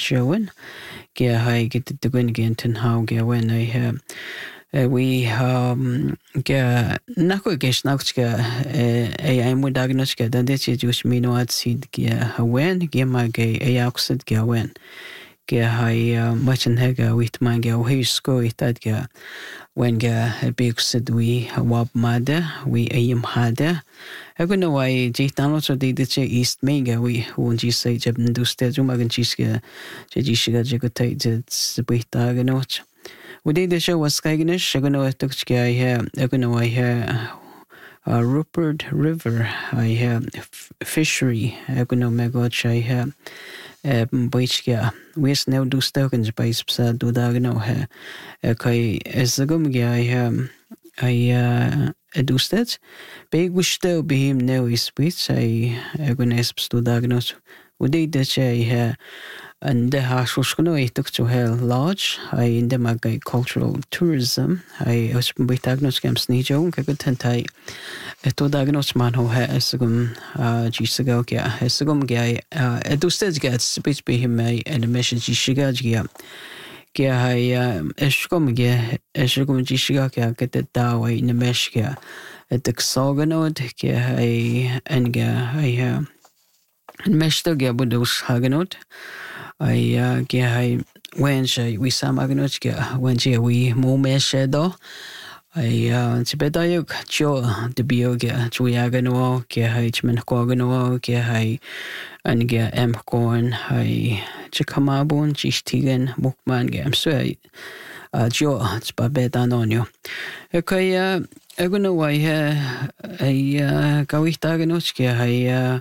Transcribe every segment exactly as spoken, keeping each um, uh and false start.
Joan. Ge hai get the gwyn gen tin how ge when I have. Uh, we um ge nako gesh nakchka e ai mo dagnochka dan det je just mino at sid ge hawen ge ma ge e oxid ge wen ge hai machin hega with man ge he sko itad ge when ge a big sid we wab made we aim hade ego no why je tano so de det east mega we won ji say je ndu ste ju magan chiske je ji shiga je go tai je sbita ge noch. We did the show was Skygenish. I'm gonna talk to I have. I'm gonna I have uh, Rupert River. I have fishery. I'm gonna make what I have. Boichka. We now do stokens by Spsa do Dagno. Okay, as the gum I have. I uh, do that. Big wish still be him now is speech. I I'm gonna do Dagnos. We did that I have. And the house was going to took to hell lodge. I in the magai cultural tourism. I was with diagnosed camps nijo. I could tell I to diagnose man who has a gum gisago. Yeah, has a gum guy. I do stage gets speech be him and a message shigagia. Yeah, I escom ge escom gishiga get the dawa in the meshka at the xoganod. Yeah, I and ga I have and meshto gabudus haganot. I uh, ge I when she we sam agnochka when she we mo meshedo I uh tibetayuk jo de bioga juagano ge I chmen kogano ge I and ge em corn I chikamabon chistigen mukman ge am so uh jo spabetanonio okay uh I don't know why I uh gawitaganochka I uh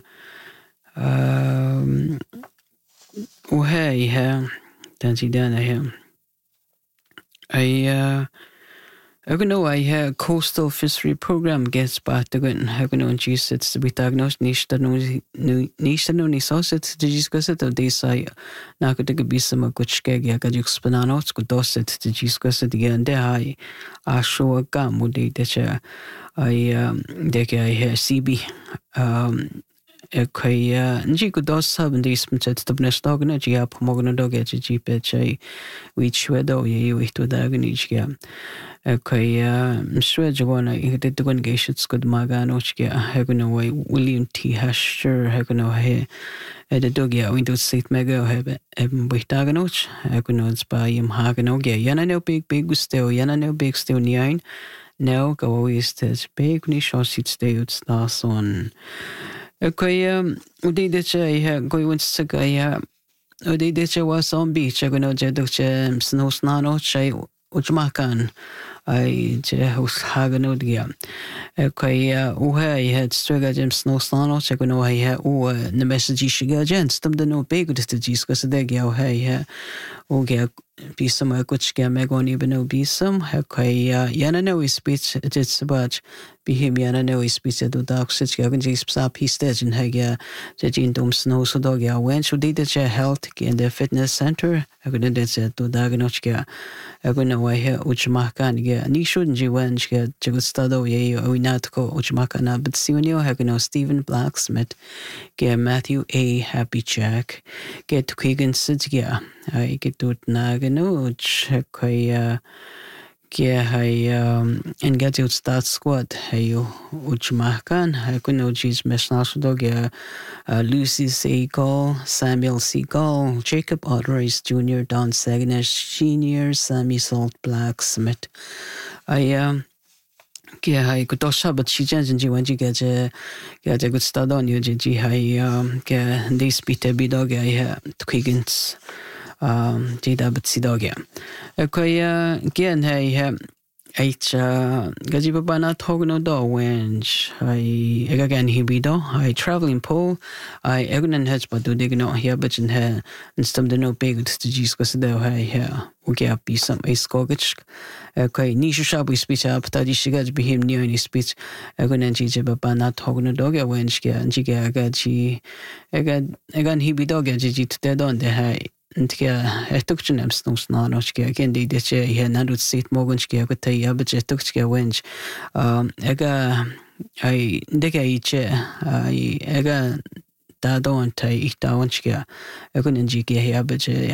um Oh hey, uh, Dancy Dan, I am. I uh, I don't know. I have coastal fishery program gets back to good. I don't know. Jesus, it's to be diagnosed. Nishta no, nishta no ni sauce. Did you discuss it? Or they say, "Na could take be some good skeg. I could explain out. Could dos it? Did you discuss it again? There I, I show a gum. Would they? That I um, they I have C B um. Okay, uh, nji ko dos sab ndi smchet tabne stogna ji ap mogna doge ji ji pe chai wi chwedo ye wi to dagni ji. Okay, uh, mswe jogona ikte tugon ge shits good magano chi hegno way William T. Hester hegno he at the dogia window seat mega have em bitaganoch hegno it's by im hagano ge yana no big big still yana no big still nine now go is this big ni shot stay it's last on. Okay, um, we did I have going to say, uh, we did was on beach. I go no jeduk snow snano chay uchmakan. I just hagano dia. Okay, uh, uhe had strega gem snow snano. I go no I had oh the message shiga gents. Them the no big with the G's because they go hey, oh get be some a good scam megon even no be some. Okay, uh, yana no is speech. It's about. Bihim yana no is speech to dark sits gagan G's psa stage and hagia jin dom snow so dog ya when should did the health in the fitness center. I couldn't say to daganochka. I couldn't know why here uchmakan ya ni shouldn't you when she get to study ye or not go uchmakana but sunio hagano Stephen Blacksmith get Matthew A. Happy Jack get to Keegan Sidsgia. I get to nagano check uh yeah, I um and get you start squad. Hey you uchmakan. I could know G's mesnash dog yeah uh Lucy Seagull, Samuel Seagull, Jacob Otteris Junior, Don Saginash Senior, Sammy Salt Blacksmith. I um yeah, I could also but she changed you when you get a get a good start on you, G. I um get this bit a bit dog I have Quiggins. Um, dida but sidogia. Okay, uh, again, hey, um, H, uh, Gajibabana Togno do when I again he be do. I travel in Pole. I egnan hedge but do dig not here, but in her and some the no big to G's because they'll here. Okay, be some a skogich. Okay, Nisha shall we speech up, Tadi Shigaj be him near any speech. Egan and Gijabana Togno dog, when she and Giga Gaji again, again he be dog and Gigi to dead on the high. Ntika etukchen am snus na nochke again de de che he narut sit mogonchke ko tay abche etukchke wench um ega ai deka iche ai ega da don tay ich da onchke egon nji ke he abche